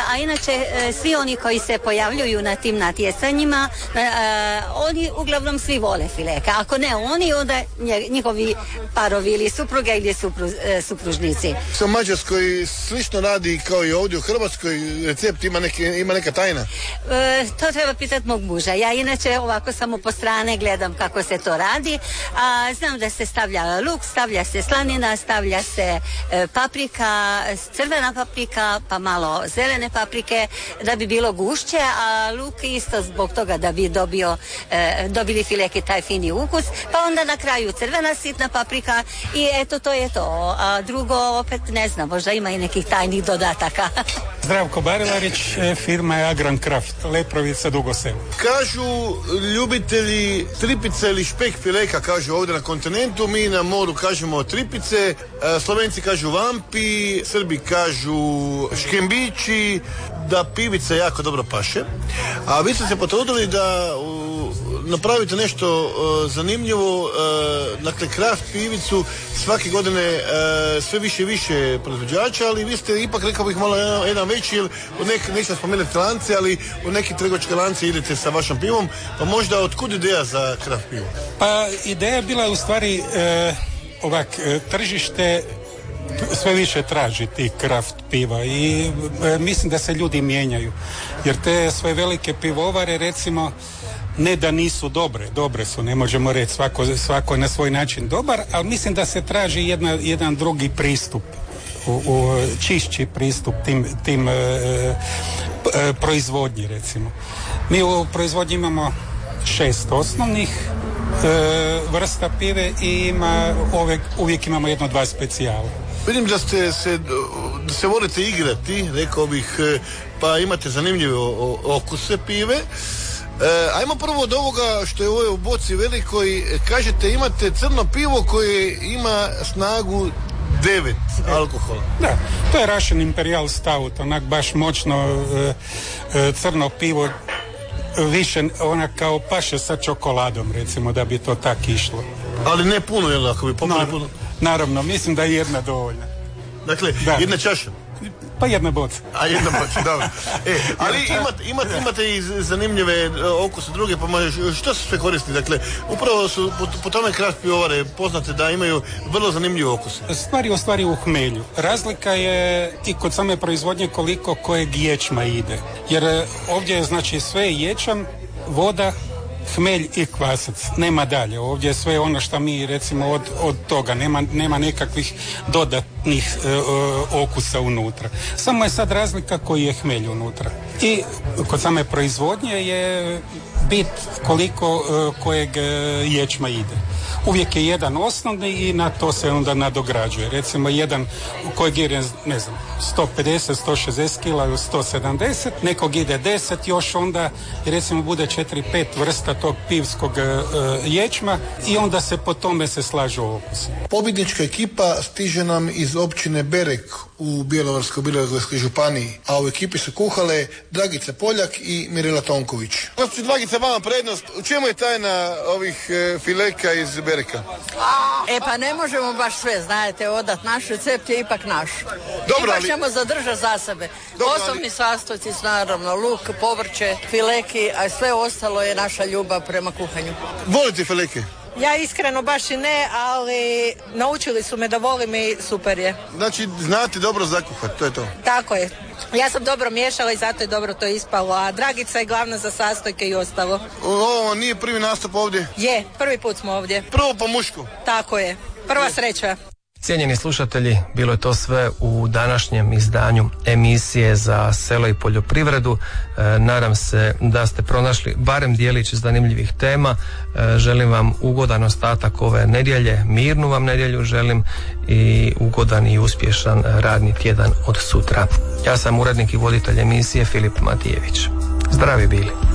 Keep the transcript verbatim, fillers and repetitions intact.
a inače e, svi oni koji se pojavljuju na tim natjecanjima, e, oni uglavnom svi vole fileka. Ako ne oni, onda njihovi parovi ili supruge ili supru, e, supružnici. U Mađarskoj slično radi kao i ovdje u Hrvatskoj, recept ima, neke, ima neka tajna? E, to treba pitati mog muža. Ja inače ovako samo po strane gledam kako se to radi, a znam da se stavlja luk, stavlja se slanina, stavlja se e, paprika, crvena paprika, pa malo zelene paprike da bi bilo gušće, a luk isto zbog toga da bi dobio, e, dobili fileki taj fini ukus, pa onda na kraju crvena sitna paprika i eto to je to. A drugo opet ne znam, možda ima i nekih tajnih dodataka. Zdravko Barilarić, firma je Agrankraft, Leprovica, Dugoselo. Kažu ljubitelji tripice ili špek fileka, kažu ovdje na kontinentu, mi na moru kažemo tripice, Slovenci kažu vampi, Srbi kažu škembići, da pivica jako dobro paše. A vi ste se potrudili da uh, napravite nešto uh, zanimljivo, uh, dakle kraft pivicu svake godine uh, sve više i više proizvođača, ali vi ste ipak, rekao bih, malo jedan, jedan veći, jer u nek, neću spomenuti lance, ali u neki trgovačke lance idete sa vašom pivom, pa možda otkud ideja za kraft pivo? Pa ideja je bila u stvari uh, ovak, uh, tržište sve više traži tih kraft piva i e, mislim da se ljudi mijenjaju, jer te sve velike pivovare recimo ne da nisu dobre, dobre su, ne možemo reći, svako, svako na svoj način dobar, ali mislim da se traži jedna, jedan drugi pristup, u, u, čišći pristup tim, tim e, e, proizvodnji recimo. Mi u proizvodnji imamo šest osnovnih e, vrsta pive i ima, ove, uvijek imamo jedno dva specijala. Vidim da ste se, da se volite igrati, rekao bih, pa imate zanimljive okuse pive. E, ajmo prvo od ovoga što je u ovoj boci velikoj, kažete imate crno pivo koje ima snagu devet alkohola. Da, to je Russian Imperial Stout, onak baš moćno e, e, crno pivo, više ona kao paše sa čokoladom, recimo, da bi to tak išlo. Ali ne puno, jel, ako bi popili puno? Naravno, mislim da je jedna dovoljna. Dakle, da. Jedna čaša? Pa jedna boca. A jedna boca, dobro. E, ali imate, imate, imate i zanimljive okuse druge, pa što se sve koristi? Dakle, upravo su po, po tome kraft pivovare poznate da imaju vrlo zanimljive okuse. Stvari u stvari u hmelju. Razlika je i kod same proizvodnje koliko kojeg ječma ide. Jer ovdje je znači sve ječam, voda, hmelj i kvasac, nema dalje. Ovdje je sve ono što mi recimo od, od toga, nema, nema nekakvih dodatnih e, okusa unutra. Samo je sad razlika koji je hmelj unutra. I kod same proizvodnje je bit koliko e, kojeg e, ječma ide. Uvijek je jedan osnovni i na to se onda nadograđuje. Recimo jedan kojeg ide, ne znam, sto pedeset, sto šezdeset kila, sto sedamdeset, nekog ide deset, još onda recimo bude četiri pet vrsta tog pivskog e, ječma i onda se po tome se slažu okusi. Pobjednička ekipa stiže nam iz općine Berek u Bjelovarsko-bilogorskoj županiji, a u ekipi su kuhale Dragica Poljak i Mirela Tonković. Gospođo Dragica, vama prednost, u čemu je tajna ovih e, fileka iz Bereka? E pa ne možemo baš sve, znate, odat naš recept je ipak naš. Dobro, ipak ali... ćemo zadržati za sebe. Dobro, Osnovni ali... sastojci su naravno luk, povrće, fileki, a sve ostalo je naša ljubav prema kuhanju. Volite fileke? Ja iskreno baš i ne, ali naučili su me da volim i super je. Znači, znate dobro zakuhati, to je to? Tako je. Ja sam dobro miješala i zato je dobro to ispalo, a Dragica je glavna za sastojke i ostalo. Ovo nije prvi nastup ovdje? Je, prvi put smo ovdje. Prvo po mušku? Tako je. Prva sreća. Cijenjeni slušatelji, bilo je to sve u današnjem izdanju emisije za selo i poljoprivredu. E, nadam se da ste pronašli barem dijelić zanimljivih tema. E, želim vam ugodan ostatak ove nedjelje, mirnu vam nedjelju želim i ugodan i uspješan radni tjedan od sutra. Ja sam urednik i voditelj emisije Filip Matijević. Zdravi bili.